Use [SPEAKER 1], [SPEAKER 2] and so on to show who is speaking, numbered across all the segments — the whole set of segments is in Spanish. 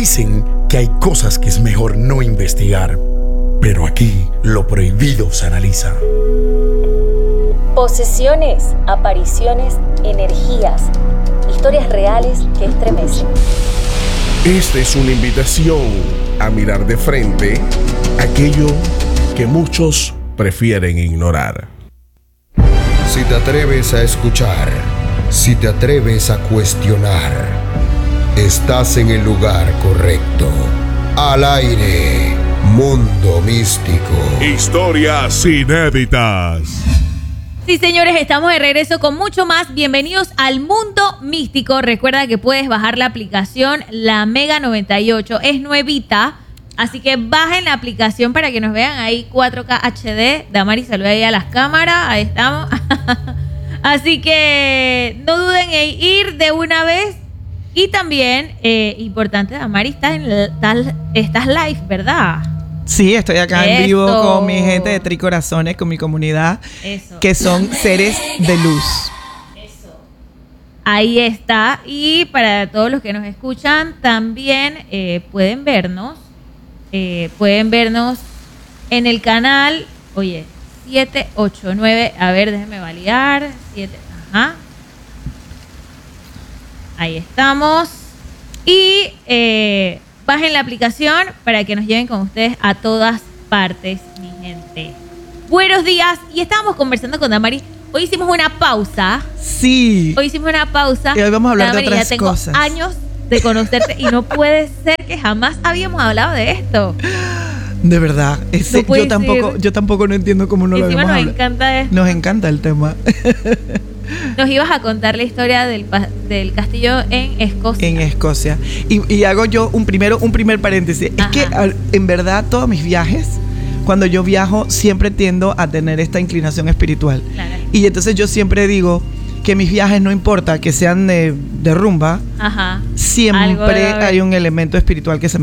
[SPEAKER 1] Dicen que hay cosas que es mejor no investigar, pero aquí lo prohibido se analiza.
[SPEAKER 2] Posesiones, apariciones, energías, historias reales que estremecen.
[SPEAKER 3] Esta es una invitación a mirar de frente aquello que muchos prefieren ignorar.
[SPEAKER 4] Si te atreves a escuchar, si te atreves a cuestionar, estás en el lugar correcto. Al aire, Mundo Místico.
[SPEAKER 3] Historias inéditas.
[SPEAKER 5] Sí, señores, estamos de regreso con mucho más. Bienvenidos al Mundo Místico. Recuerda que puedes bajar la aplicación, la Mega 98. Es nuevita, así que bajen la aplicación para que nos vean ahí 4K HD. Damari, saluda ahí a las cámaras. Ahí estamos. Así que no duden en ir de una vez. Y también, importante, Damari, estás live, ¿verdad?
[SPEAKER 6] Sí, estoy acá en vivo con mi gente de Tricorazones, con mi comunidad, que son seres de luz.
[SPEAKER 5] Eso. Ahí está. Y para todos los que nos escuchan, también pueden vernos. Pueden vernos en el canal, 789. A ver, déjenme validar. 7, ajá. Ahí estamos. Y bajen la aplicación para que nos lleven con ustedes a todas partes, mi gente. Buenos días. Y estábamos conversando con Damari. Hoy hicimos una pausa.
[SPEAKER 6] Sí.
[SPEAKER 5] Hoy hicimos una pausa.
[SPEAKER 6] Y hoy vamos a hablar
[SPEAKER 5] Damari,
[SPEAKER 6] de otras
[SPEAKER 5] ya tengo
[SPEAKER 6] cosas.
[SPEAKER 5] años de conocerte y no puede ser que jamás habíamos hablado de esto.
[SPEAKER 6] De verdad.
[SPEAKER 5] No
[SPEAKER 6] yo tampoco no entiendo cómo no lo habíamos hablado.
[SPEAKER 5] Encanta esto.
[SPEAKER 6] Nos encanta el tema.
[SPEAKER 5] Nos ibas a contar la historia del castillo en Escocia.
[SPEAKER 6] En Escocia. Y hago yo un primer paréntesis.
[SPEAKER 5] Ajá.
[SPEAKER 6] Es que en verdad todos mis viajes, cuando yo viajo, siempre tiendo a tener esta inclinación espiritual.
[SPEAKER 5] Claro.
[SPEAKER 6] Y entonces yo siempre digo que mis viajes, no importa que sean de rumba,
[SPEAKER 5] Ajá.
[SPEAKER 6] siempre hay un elemento espiritual que se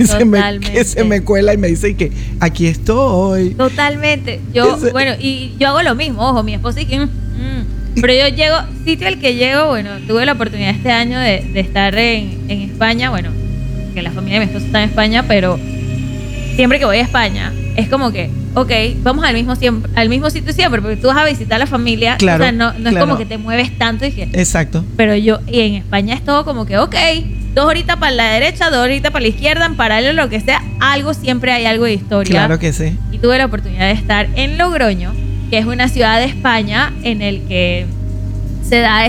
[SPEAKER 6] me cuela y me dice que aquí estoy.
[SPEAKER 5] Totalmente. Bueno, y yo hago lo mismo. Ojo, mi esposa y que... Pero yo sitio al que llego, bueno, tuve la oportunidad este año de estar en España, bueno, que la familia de mi esposa está en España, pero siempre que voy a España, es como que, vamos al mismo sitio siempre, porque tú vas a visitar a la familia,
[SPEAKER 6] claro,
[SPEAKER 5] o sea, no es como que te mueves tanto y que...
[SPEAKER 6] Exacto.
[SPEAKER 5] Pero y en España es todo como que, 2 horitas para la derecha, 2 horitas para la izquierda, en paralelo, lo que sea, siempre hay algo de historia.
[SPEAKER 6] Claro que sí.
[SPEAKER 5] Y tuve la oportunidad de estar en Logroño, que es una ciudad de España en el que se da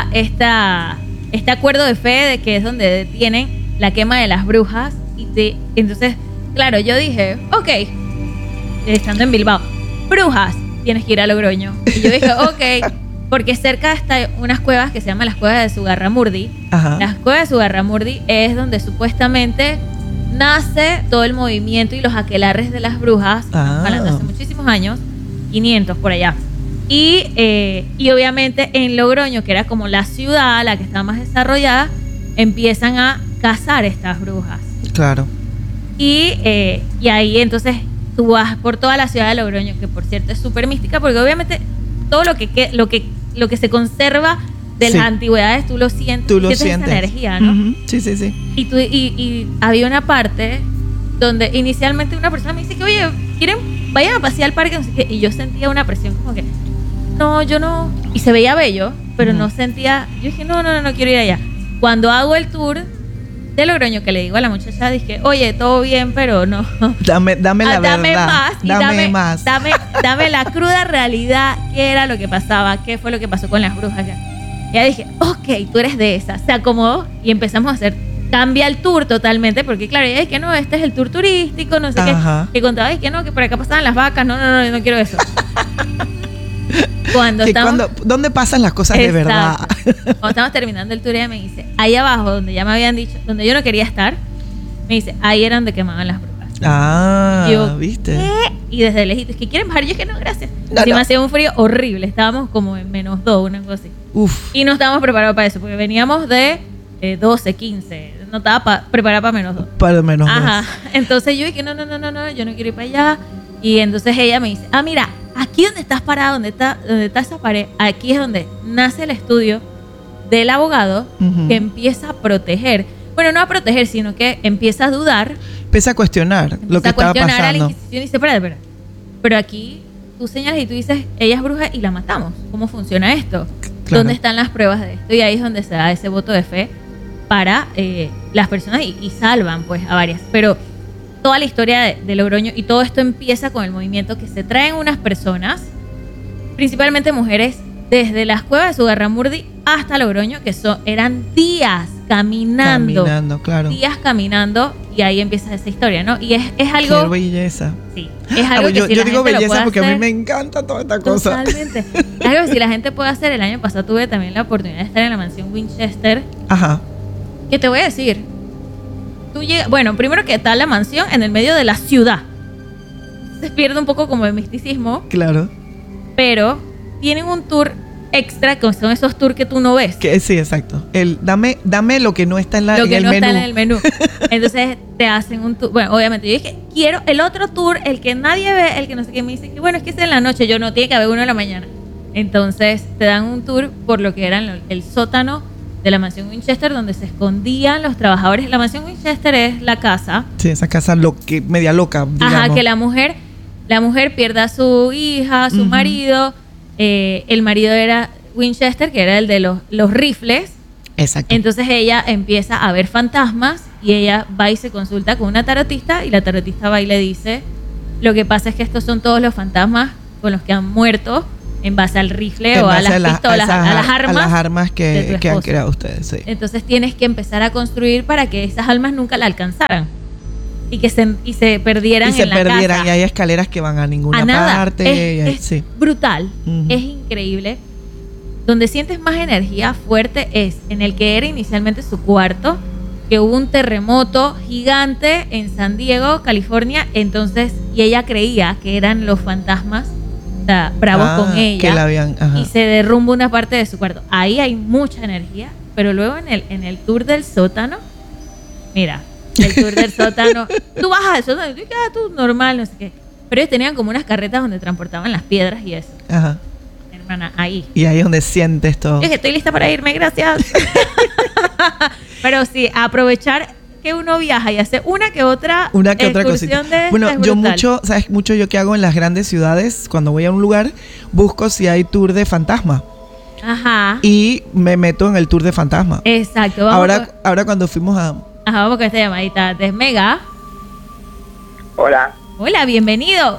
[SPEAKER 5] este acuerdo de fe de que es donde detienen la quema de las brujas. Entonces, claro, yo dije, estando en Bilbao, brujas, tienes que ir a Logroño. Y yo dije, porque cerca está unas cuevas que se llaman las cuevas de Zugarramurdi.
[SPEAKER 6] Ajá.
[SPEAKER 5] Las cuevas de Zugarramurdi es donde supuestamente nace todo el movimiento y los aquelarres de las brujas, hablando hace muchísimos años, 500 por allá. Y obviamente en Logroño, que era como la ciudad, la que estaba más desarrollada, empiezan a cazar estas brujas.
[SPEAKER 6] Claro.
[SPEAKER 5] Y ahí entonces tú vas por toda la ciudad de Logroño, que por cierto es súper mística, porque obviamente todo lo que se conserva de las antigüedades, tú lo sientes.
[SPEAKER 6] Tú lo sientes.
[SPEAKER 5] Esa energía, ¿no?
[SPEAKER 6] Uh-huh. Sí.
[SPEAKER 5] Y había una parte donde inicialmente una persona me dice que, oye, vayan a pasear al parque, no sé qué, y yo sentía una presión como que, no, yo no, y se veía bello, pero no sentía, yo dije, no quiero ir allá. Cuando hago el tour de Logroño, que le digo a la muchacha, dije, oye, todo bien, pero no.
[SPEAKER 6] Dame la verdad.
[SPEAKER 5] Dame más. Dame la cruda realidad, qué era lo que pasaba, qué fue lo que pasó con las brujas. Y ya dije, tú eres de esa. Se acomodó y empezamos a cambia el tour totalmente, porque claro, ya es que no, este es el tour turístico, no sé qué. Que contaba, es que no, que por acá pasaban las vacas, no quiero eso.
[SPEAKER 6] ¿Dónde pasan las cosas de verdad?
[SPEAKER 5] Cuando estamos terminando el tour, ella me dice, ahí abajo, donde ya me habían dicho, donde yo no quería estar, me dice, ahí era donde quemaban las brujas. Yo,
[SPEAKER 6] ¿viste?
[SPEAKER 5] ¿qué? Y desde lejitos, ¿que quieren bajar? Yo dije, no, gracias. Me hacía un frío horrible, estábamos como en -2, una cosa así.
[SPEAKER 6] Uf.
[SPEAKER 5] Y no estábamos preparados para eso, porque veníamos de 12, 15, no estaba preparada para -2.
[SPEAKER 6] Para -2.
[SPEAKER 5] Ajá. Entonces yo dije, no, yo no quiero ir para allá. Y entonces ella me dice, mira, aquí donde estás parada, donde está esa pared, aquí es donde nace el estudio del abogado que empieza a proteger. bueno, no a proteger, sino que empieza a dudar.
[SPEAKER 6] Empieza a cuestionar lo que estaba pasando.
[SPEAKER 5] A la Inquisición y dice, espérate. Pero aquí tú señalas y tú dices, ella es bruja y la matamos. ¿Cómo funciona esto? Claro. ¿Dónde están las pruebas de esto? Y ahí es donde se da ese voto de fe para las personas y salvan pues a varias. Pero toda la historia de Logroño y todo esto empieza con el movimiento que se traen unas personas, principalmente mujeres, desde las cuevas de Zugarramurdi hasta Logroño, que eran días caminando.
[SPEAKER 6] Claro.
[SPEAKER 5] Días caminando, y ahí empieza esa historia, ¿no? Y es algo...
[SPEAKER 6] ¡Qué belleza!
[SPEAKER 5] Sí, es algo que
[SPEAKER 6] yo
[SPEAKER 5] si la
[SPEAKER 6] digo
[SPEAKER 5] gente
[SPEAKER 6] belleza porque
[SPEAKER 5] hacer,
[SPEAKER 6] a mí me encanta toda esta cosa.
[SPEAKER 5] Totalmente. Es algo que si la gente puede hacer. El año pasado tuve también la oportunidad de estar en la mansión Winchester.
[SPEAKER 6] Ajá.
[SPEAKER 5] ¿Qué te voy a decir? Tú llegas... Bueno, primero que está la mansión en el medio de la ciudad. Se pierde un poco como el misticismo.
[SPEAKER 6] Claro.
[SPEAKER 5] Pero tienen un tour extra, que son esos tours que tú no ves.
[SPEAKER 6] Sí, exacto. Dame lo que no está en
[SPEAKER 5] lo que
[SPEAKER 6] en
[SPEAKER 5] no
[SPEAKER 6] el menú.
[SPEAKER 5] está en el menú. Entonces te hacen un tour. Bueno, obviamente yo dije, quiero el otro tour, el que nadie ve, el que no sé qué. Me dice que bueno, es que es en la noche. Yo no, tiene que haber uno en la mañana. Entonces te dan un tour por lo que era el sótano de la mansión Winchester, donde se escondían los trabajadores. La mansión Winchester es la casa.
[SPEAKER 6] Sí, esa casa media loca, digamos.
[SPEAKER 5] Ajá, que la mujer pierde a su hija, a su marido. El marido era Winchester, que era el de los rifles.
[SPEAKER 6] Exacto.
[SPEAKER 5] Entonces ella empieza a ver fantasmas y ella va y se consulta con una tarotista, y la tarotista va y le dice, lo que pasa es que estos son todos los fantasmas con los que han muerto en base al rifle o a las pistolas, a las armas
[SPEAKER 6] que han creado ustedes. Sí.
[SPEAKER 5] Entonces tienes que empezar a construir para que esas almas nunca la alcanzaran y que se perdieran en la casa.
[SPEAKER 6] Y hay escaleras que van a ninguna parte.
[SPEAKER 5] Es brutal, es increíble. Donde sientes más energía fuerte es en el que era inicialmente su cuarto, que hubo un terremoto gigante en San Diego, California, entonces, y ella creía que eran los fantasmas bravos con ella,
[SPEAKER 6] que la habían,
[SPEAKER 5] y se derrumba una parte de su cuarto. Ahí hay mucha energía, pero luego en el tour del sótano, mira, el tour del sótano, tú bajas al sótano y tú dices, tú normal, no sé qué, pero ellos tenían como unas carretas donde transportaban las piedras y eso.
[SPEAKER 6] Ajá.
[SPEAKER 5] Hermana, ahí.
[SPEAKER 6] Y ahí es donde sientes todo.
[SPEAKER 5] Yo dije, estoy lista para irme, gracias. Pero sí, aprovechar que uno viaja y hace una que otra
[SPEAKER 6] cosita. Bueno, ¿sabes mucho yo que hago en las grandes ciudades? Cuando voy a un lugar, busco si hay tour de fantasma.
[SPEAKER 5] Ajá.
[SPEAKER 6] Y me meto en el tour de fantasma.
[SPEAKER 5] Exacto.
[SPEAKER 6] Ahora cuando fuimos a...
[SPEAKER 5] Ajá, vamos con esta llamadita de Mega. Hola, bienvenido.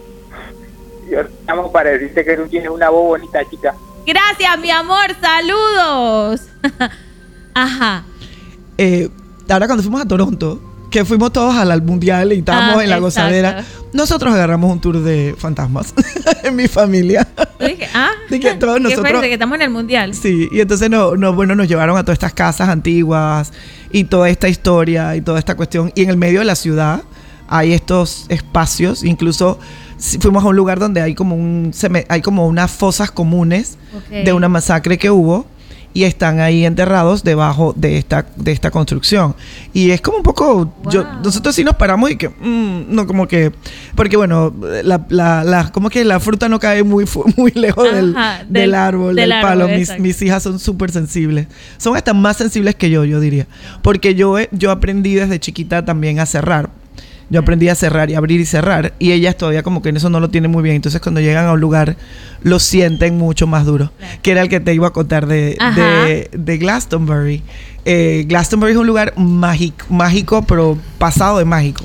[SPEAKER 7] Yo llamo para decirte que tú tienes una voz bonita, chica.
[SPEAKER 5] Gracias, mi amor, saludos. Ajá.
[SPEAKER 6] Ahora cuando fuimos a Toronto, que fuimos todos al mundial y estábamos en la gozadera, nosotros agarramos un tour de fantasmas en mi familia.
[SPEAKER 5] Yo dije,
[SPEAKER 6] dije, todos nosotros,
[SPEAKER 5] que estamos en el mundial.
[SPEAKER 6] Sí, y entonces nos llevaron a todas estas casas antiguas y toda esta historia y toda esta cuestión. Y en el medio de la ciudad hay estos espacios, incluso fuimos a un lugar donde hay como unas fosas comunes de una masacre que hubo, y están ahí enterrados debajo de esta construcción. Y es como un poco...
[SPEAKER 5] Wow.
[SPEAKER 6] Nosotros sí nos paramos y que... no, como que... Porque bueno, como que la fruta no cae muy lejos del árbol, del palo. Mis hijas son súper sensibles. Son hasta más sensibles que yo diría. Porque yo aprendí desde chiquita también a cerrar. Yo aprendí a cerrar y abrir y cerrar, y ellas todavía como que en eso no lo tienen muy bien. Entonces cuando llegan a un lugar lo sienten mucho más duro. Claro. Que era el que te iba a contar de Glastonbury. Glastonbury es un lugar mágico, pero pasado de mágico.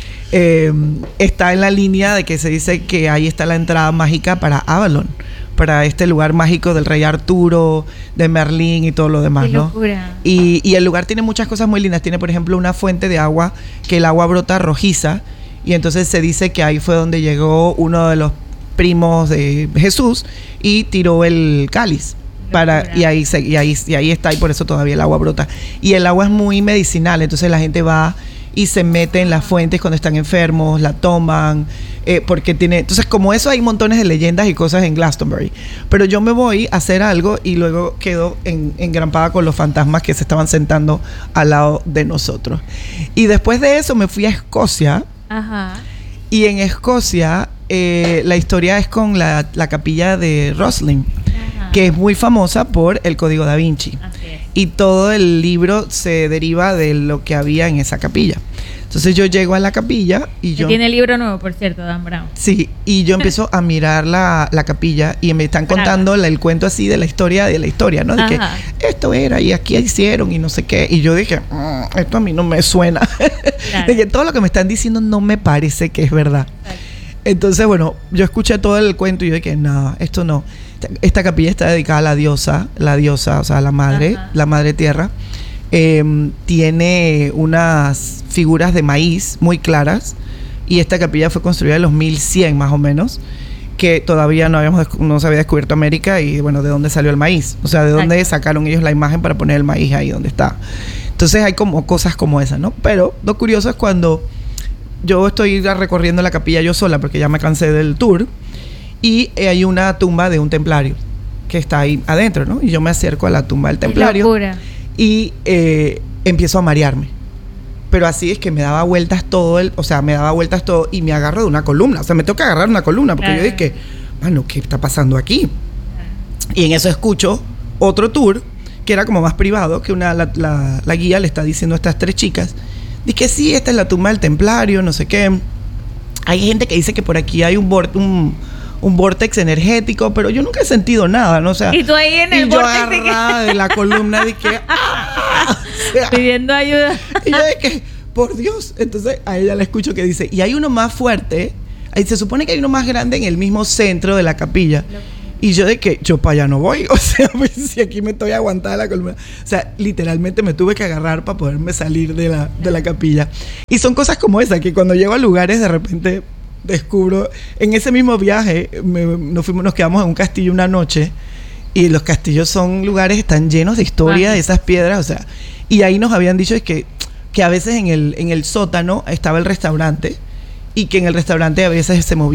[SPEAKER 6] Está en la línea de que se dice que ahí está la entrada mágica para Avalon, para este lugar mágico del rey Arturo, de Merlín y todo lo demás,
[SPEAKER 5] ¡qué locura!
[SPEAKER 6] ¿no? Y el lugar tiene muchas cosas muy lindas. Tiene, por ejemplo, una fuente de agua que el agua brota rojiza, y entonces se dice que ahí fue donde llegó uno de los primos de Jesús y tiró el cáliz. Y ahí está, y por eso todavía el agua brota. Y el agua es muy medicinal, entonces la gente va y se mete en las fuentes cuando están enfermos, la toman, porque tiene... Entonces, como eso, hay montones de leyendas y cosas en Glastonbury. Pero yo me voy a hacer algo y luego quedo engrampada con los fantasmas que se estaban sentando al lado de nosotros. Y después de eso me fui a Escocia.
[SPEAKER 5] Ajá.
[SPEAKER 6] Y en Escocia la historia es con la capilla de Rosslyn, que es muy famosa por el Código Da Vinci.
[SPEAKER 5] Así es.
[SPEAKER 6] y todo el libro se deriva de lo que había en esa capilla. Entonces yo llego a la capilla y yo...
[SPEAKER 5] Tiene libro nuevo, por cierto, Dan Brown.
[SPEAKER 6] Sí, y yo empiezo a mirar la capilla y me están contando el cuento así de la historia, ¿no? De que esto era y aquí hicieron y no sé qué. Y yo dije, esto a mí no me suena. Claro. De que todo lo que me están diciendo no me parece que es verdad. Exacto. Entonces, bueno, yo escuché todo el cuento y yo dije, no, esto no. Esta capilla está dedicada a la diosa, o sea, la madre tierra. Tiene unas figuras de maíz muy claras y esta capilla fue construida en los 1100 más o menos, que todavía no se había descubierto América y bueno, ¿de dónde salió el maíz? O sea, ¿de dónde sacaron ellos la imagen para poner el maíz ahí donde está? Entonces hay como cosas como esas, ¿no? Pero lo curioso es cuando yo estoy recorriendo la capilla yo sola porque ya me cansé del tour y hay una tumba de un templario que está ahí adentro, ¿no? Y yo me acerco a la tumba del templario y empiezo a marearme. Pero así es que me daba vueltas todo y me agarro de una columna. O sea, me tengo que agarrar una columna porque yo dije, mano, ¿qué está pasando aquí? Y en eso escucho otro tour que era como más privado, que la guía le está diciendo a estas 3 chicas, dice que sí, esta es la tumba del templario, no sé qué. Hay gente que dice que por aquí hay un vórtex energético, pero yo nunca he sentido nada, ¿no? O sea,
[SPEAKER 5] y tú ahí en el vórtex
[SPEAKER 6] agarrada de la columna de que o sea,
[SPEAKER 5] pidiendo ayuda.
[SPEAKER 6] Y yo de que, por Dios. Entonces a ella le escucho que dice, y hay uno más fuerte, ahí se supone que hay uno más grande en el mismo centro de la capilla. Y yo de que yo para allá no voy, o sea, pues, si aquí me estoy aguantada la columna. O sea, literalmente me tuve que agarrar para poderme salir de la capilla. Y son cosas como esas, que cuando llego a lugares de repente descubro. En ese mismo viaje nos quedamos en un castillo una noche, y los castillos son lugares, están llenos de historia, de esas piedras, o sea, y ahí nos habían dicho que a veces en el sótano estaba el restaurante, y que en el restaurante a veces se movía